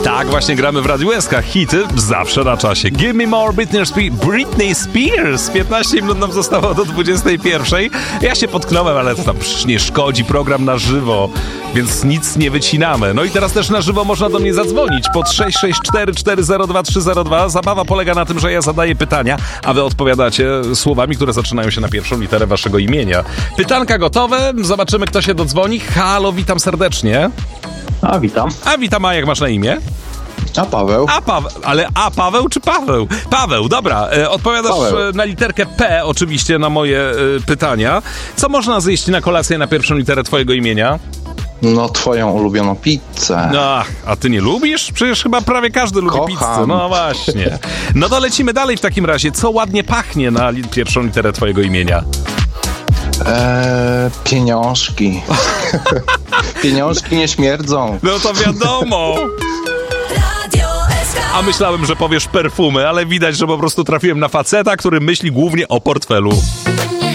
Tak, właśnie gramy w Radiu SK. Hity zawsze na czasie. Give me more Britney Spears. 15 minut nam zostało do 21. Ja się potknąłem, ale to tam przecież nie szkodzi. Program na żywo, więc nic nie wycinamy. No i teraz też na żywo można do mnie zadzwonić pod 664 402 302. Zabawa polega na tym, że ja zadaję pytania, a wy odpowiadacie słowami, które zaczynają się na pierwszą literę waszego imienia. Pytanka gotowe. Zobaczymy, kto się dodzwoni. Halo, witam serdecznie. Witam. A jak masz na imię? Paweł. Paweł czy Paweł? Paweł, dobra. Odpowiadasz na literkę P oczywiście na moje pytania. Co można zjeść na kolację na pierwszą literę twojego imienia? No, twoją ulubioną pizzę. A ty nie lubisz? Przecież chyba prawie każdy lubi pizzę. No właśnie. No to lecimy dalej w takim razie. Co ładnie pachnie na pierwszą literę twojego imienia? Pieniążki. Pieniążki nie śmierdzą. No to wiadomo. A myślałem, że powiesz perfumy, ale widać, że po prostu trafiłem na faceta, który myśli głównie o portfelu.